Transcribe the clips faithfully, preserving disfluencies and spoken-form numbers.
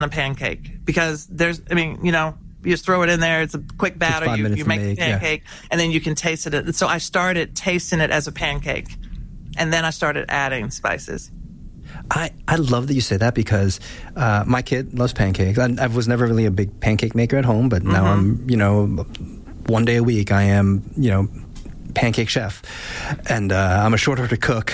a pancake because there's, I mean, you know, you just throw it in there. It's a quick batter. You, you make, make the pancake, yeah. And then you can taste it. And so I started tasting it as a pancake, and then I started adding spices. I, I love that you say that because uh, my kid loves pancakes. I, I was never really a big pancake maker at home, but now mm-hmm. I'm, you know, one day a week I am, you know, pancake chef, and uh, I'm a short order cook.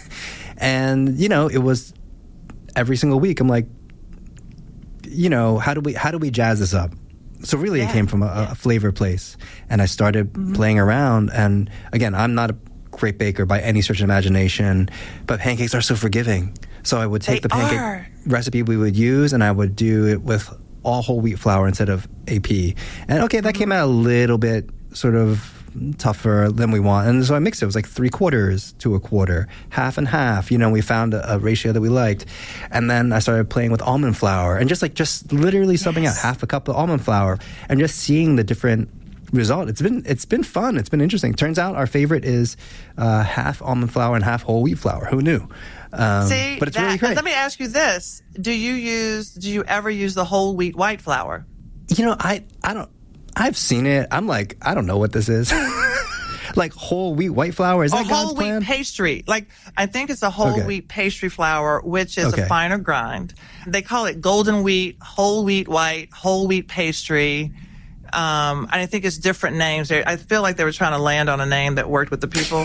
And you know, it was every single week. I'm like, you know, how do we how do we jazz this up? So really, yeah. it came from a, yeah. a flavor place, and I started mm-hmm. playing around. And again, I'm not a great baker by any stretch of imagination, but pancakes are so forgiving. So I would take they the pancake are. recipe we would use, and I would do it with all whole wheat flour instead of A P. And okay, that mm-hmm. came out a little bit sort of tougher than we want. And so I mixed it. It was like three quarters to a quarter, half and half. You know, we found a, a ratio that we liked. And then I started playing with almond flour and just like, just literally subbing yes. out half a cup of almond flour and just seeing the different result. It's been, it's been fun. It's been interesting. Turns out our favorite is uh, half almond flour and half whole wheat flour. Who knew? Um, See, but it's that, really great. Let me ask you this. Do you use, do you ever use the whole wheat white flour? You know, I, I don't, I've seen it. I'm like, I don't know what this is. Like whole wheat white flour? Is that a God's whole wheat plan? Pastry. Like, I think it's a whole okay. wheat pastry flour, which is okay. a finer grind. They call it golden wheat, whole wheat white, whole wheat pastry. Um, and I think it's different names. I feel like they were trying to land on a name that worked with the people.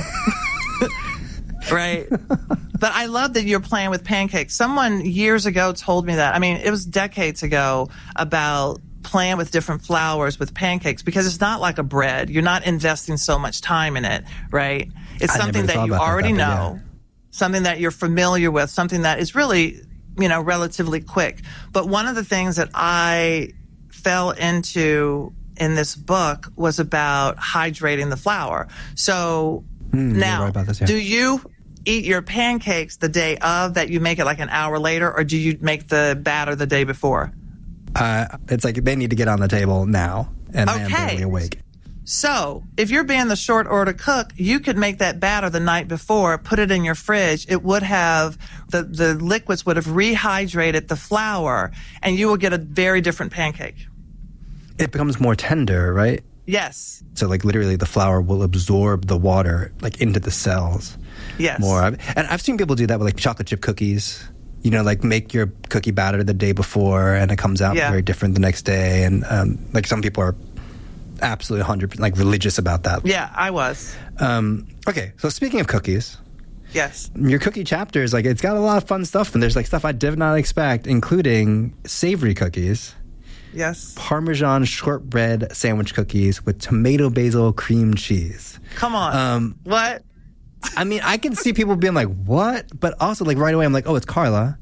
Right? But I love that you're playing with pancakes. Someone years ago told me that. I mean, it was decades ago about playing with different flours with pancakes because it's not like a bread. You're not investing so much time in it, right? It's I something that you already that, know, yeah. something that you're familiar with, something that is really, you know, relatively quick. But one of the things that I fell into in this book was about hydrating the flour. So mm, now, right about this, yeah. do you eat your pancakes the day of that you make it like an hour later, or do you make the batter the day before? Uh, it's like they need to get on the table now, and okay. I'm barely awake. So, if you're being the short order cook, you could make that batter the night before, put it in your fridge. It would have, the, the liquids would have rehydrated the flour, and you will get a very different pancake. It becomes more tender, right? Yes. So, like, literally the flour will absorb the water, like, into the cells. Yes. More. And I've seen people do that with, like, chocolate chip cookies. You know, like make your cookie batter the day before and it comes out yeah. very different the next day. And um, like some people are absolutely one hundred percent like religious about that. Yeah, I was. Um, okay, so speaking of cookies. Yes. Your cookie chapter is like, it's got a lot of fun stuff. And there's like stuff I did not expect, including savory cookies. Yes. Parmesan shortbread sandwich cookies with tomato basil cream cheese. Come on. Um, what? I mean, I can see people being like, what? But also, like, right away, I'm like, oh, it's Carla.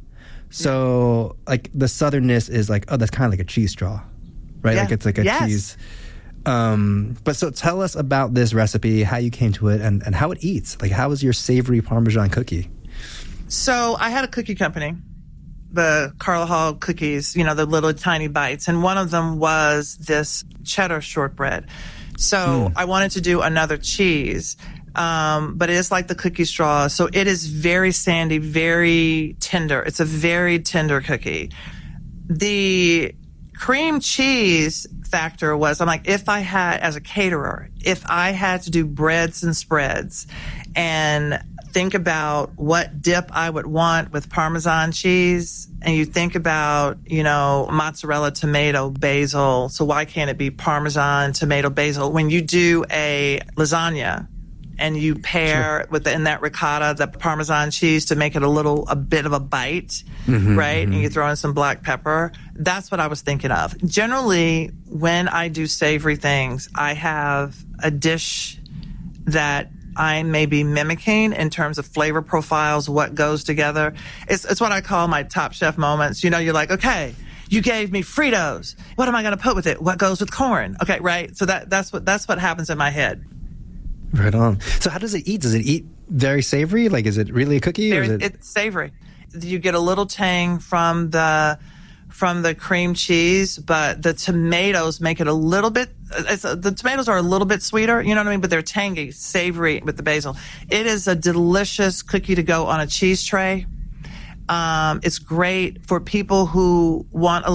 So, like, the southernness is like, oh, that's kind of like a cheese straw, right? Yeah. Like, it's like a yes. cheese. Um, but so tell us about this recipe, how you came to it, and, and how it eats. Like, how is your savory Parmesan cookie? So, I had a cookie company, the Carla Hall cookies, you know, the little tiny bites. And one of them was this cheddar shortbread. So, mm. I wanted to do another cheese. Um, but it is like the cookie straw. So it is very sandy, very tender. It's a very tender cookie. The cream cheese factor was, I'm like, if I had, as a caterer, if I had to do breads and spreads and think about what dip I would want with Parmesan cheese, and you think about, you know, mozzarella, tomato, basil. So why can't it be Parmesan, tomato, basil? When you do a lasagna, and you pair sure. with the, in that ricotta, the Parmesan cheese to make it a little, a bit of a bite, mm-hmm, right? Mm-hmm. And you throw in some black pepper. That's what I was thinking of. Generally, when I do savory things, I have a dish that I may be mimicking in terms of flavor profiles, what goes together. It's, it's what I call my Top Chef moments. You know, you're like, okay, you gave me Fritos. What am I going to put with it? What goes with corn? Okay, right? So that, that's what, that's what happens in my head. Right on. So how does it eat? Does it eat very savory? Like, is it really a cookie? Very, or is it... It's savory. You get a little tang from the from the cream cheese, but the tomatoes make it a little bit. It's, the tomatoes are a little bit sweeter, you know what I mean? But they're tangy, savory with the basil. It is a delicious cookie to go on a cheese tray. Um, it's great for people who want a